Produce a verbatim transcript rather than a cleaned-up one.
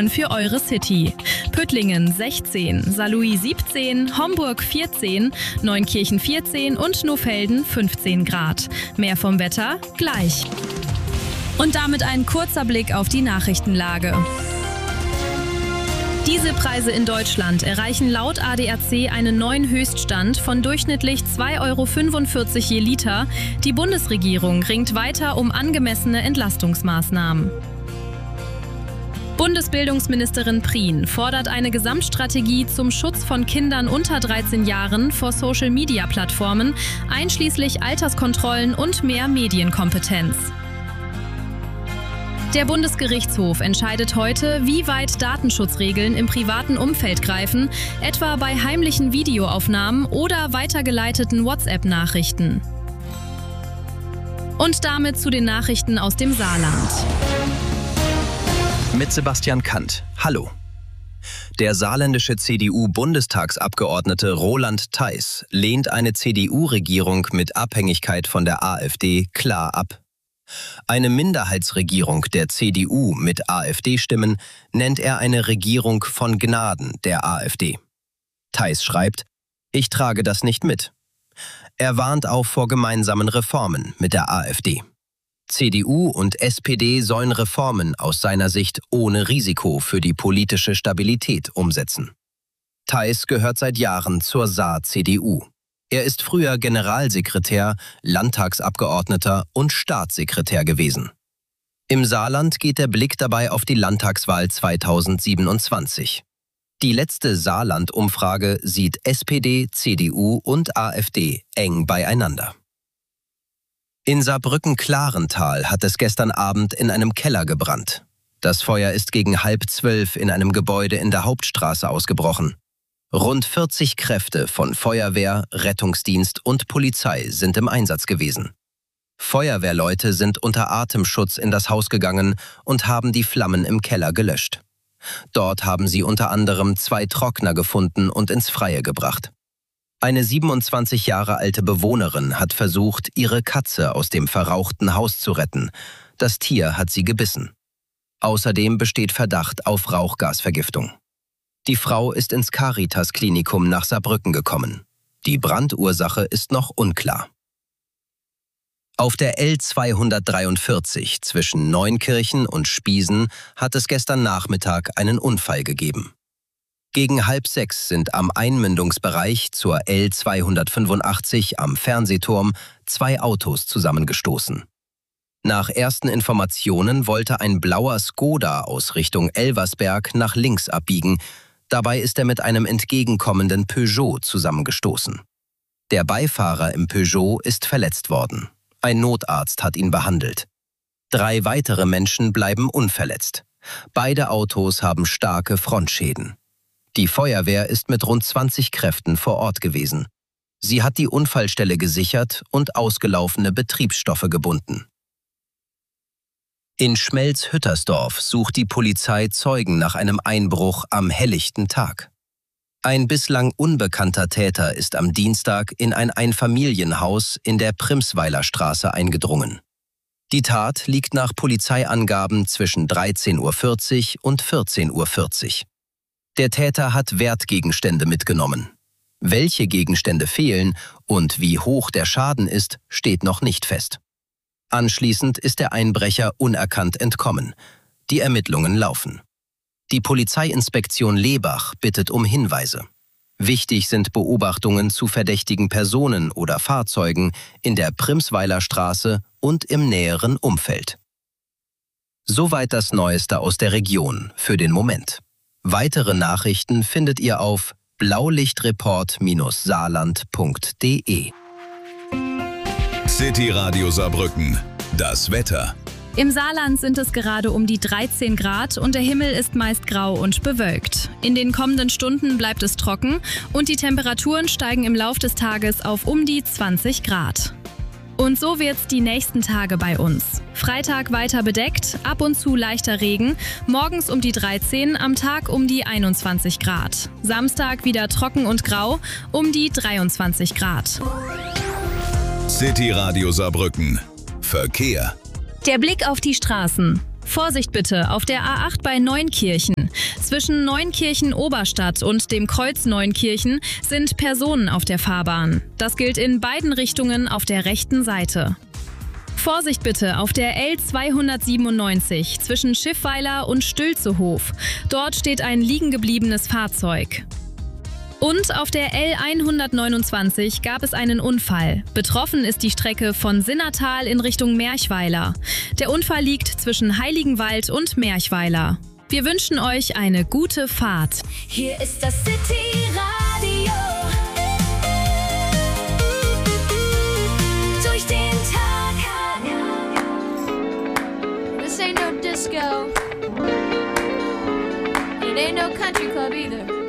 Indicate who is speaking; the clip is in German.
Speaker 1: für eure City. Püttlingen sechzehn, Saarlouis siebzehn, Homburg vierzehn, Neunkirchen vierzehn und Nohfelden fünfzehn Grad. Mehr vom Wetter gleich. Und damit ein kurzer Blick auf die Nachrichtenlage. Dieselpreise in Deutschland erreichen laut A D A C einen neuen Höchststand von durchschnittlich zwei Euro fünfundvierzig je Liter. Die Bundesregierung ringt weiter um angemessene Entlastungsmaßnahmen. Bundesbildungsministerin Prien fordert eine Gesamtstrategie zum Schutz von Kindern unter dreizehn Jahren vor Social-Media-Plattformen, einschließlich Alterskontrollen und mehr Medienkompetenz. Der Bundesgerichtshof entscheidet heute, wie weit Datenschutzregeln im privaten Umfeld greifen, etwa bei heimlichen Videoaufnahmen oder weitergeleiteten WhatsApp-Nachrichten. Und damit zu den Nachrichten aus dem Saarland.
Speaker 2: Mit Sebastian Kant. Hallo. Der saarländische C D U-Bundestagsabgeordnete Roland Theis lehnt eine C D U-Regierung mit Abhängigkeit von der AfD klar ab. Eine Minderheitsregierung der C D U mit AfD-Stimmen nennt er eine Regierung von Gnaden der AfD. Theis schreibt: Ich trage das nicht mit. Er warnt auch vor gemeinsamen Reformen mit der AfD. C D U und S P D sollen Reformen aus seiner Sicht ohne Risiko für die politische Stabilität umsetzen. Theis gehört seit Jahren zur Saar-C D U. Er ist früher Generalsekretär, Landtagsabgeordneter und Staatssekretär gewesen. Im Saarland geht der Blick dabei auf die Landtagswahl zweitausendsiebenundzwanzig. Die letzte Saarland-Umfrage sieht S P D, C D U und AfD eng beieinander. In Saarbrücken-Klarental hat es gestern Abend in einem Keller gebrannt. Das Feuer ist gegen halb zwölf in einem Gebäude in der Hauptstraße ausgebrochen. Rund vierzig Kräfte von Feuerwehr, Rettungsdienst und Polizei sind im Einsatz gewesen. Feuerwehrleute sind unter Atemschutz in das Haus gegangen und haben die Flammen im Keller gelöscht. Dort haben sie unter anderem zwei Trockner gefunden und ins Freie gebracht. Eine siebenundzwanzig Jahre alte Bewohnerin hat versucht, ihre Katze aus dem verrauchten Haus zu retten. Das Tier hat sie gebissen. Außerdem besteht Verdacht auf Rauchgasvergiftung. Die Frau ist ins Caritas-Klinikum nach Saarbrücken gekommen. Die Brandursache ist noch unklar. Auf der L zweihundertdreiundvierzig zwischen Neunkirchen und Spiesen hat es gestern Nachmittag einen Unfall gegeben. Gegen halb sechs sind am Einmündungsbereich zur L zweihundertfünfundachtzig am Fernsehturm zwei Autos zusammengestoßen. Nach ersten Informationen wollte ein blauer Skoda aus Richtung Elversberg nach links abbiegen. Dabei ist er mit einem entgegenkommenden Peugeot zusammengestoßen. Der Beifahrer im Peugeot ist verletzt worden. Ein Notarzt hat ihn behandelt. Drei weitere Menschen bleiben unverletzt. Beide Autos haben starke Frontschäden. Die Feuerwehr ist mit rund zwanzig Kräften vor Ort gewesen. Sie hat die Unfallstelle gesichert und ausgelaufene Betriebsstoffe gebunden. In Schmelz-Hüttersdorf sucht die Polizei Zeugen nach einem Einbruch am helllichten Tag. Ein bislang unbekannter Täter ist am Dienstag in ein Einfamilienhaus in der Primsweiler Straße eingedrungen. Die Tat liegt nach Polizeiangaben zwischen dreizehn Uhr vierzig und vierzehn Uhr vierzig. Der Täter hat Wertgegenstände mitgenommen. Welche Gegenstände fehlen und wie hoch der Schaden ist, steht noch nicht fest. Anschließend ist der Einbrecher unerkannt entkommen. Die Ermittlungen laufen. Die Polizeiinspektion Lebach bittet um Hinweise. Wichtig sind Beobachtungen zu verdächtigen Personen oder Fahrzeugen in der Primsweiler Straße und im näheren Umfeld. Soweit das Neueste aus der Region für den Moment. Weitere Nachrichten findet ihr auf blaulichtreport Bindestrich saarland punkt de.
Speaker 3: City Radio Saarbrücken. Das Wetter.
Speaker 1: Im Saarland sind es gerade um die dreizehn Grad und der Himmel ist meist grau und bewölkt. In den kommenden Stunden bleibt es trocken und die Temperaturen steigen im Lauf des Tages auf um die zwanzig Grad. Und so wird's die nächsten Tage bei uns. Freitag weiter bedeckt, ab und zu leichter Regen, morgens um die dreizehn, am Tag um die einundzwanzig Grad. Samstag wieder trocken und grau, um die dreiundzwanzig Grad.
Speaker 3: City Radio Saarbrücken. Verkehr.
Speaker 1: Der Blick auf die Straßen. Vorsicht bitte auf der A acht bei Neunkirchen. Zwischen Neunkirchen-Oberstadt und dem Kreuz Neunkirchen sind Personen auf der Fahrbahn. Das gilt in beiden Richtungen auf der rechten Seite. Vorsicht bitte auf der L zweihundertsiebenundneunzig zwischen Schiffweiler und Stülzehof. Dort steht ein liegengebliebenes Fahrzeug. Und auf der L hundertneunundzwanzig gab es einen Unfall. Betroffen ist die Strecke von Sinnertal in Richtung Merchweiler. Der Unfall liegt zwischen Heiligenwald und Merchweiler. Wir wünschen euch eine gute Fahrt.
Speaker 4: Hier ist das City Radio. Durch den Tag.
Speaker 5: This ain't no disco. It ain't no country club either.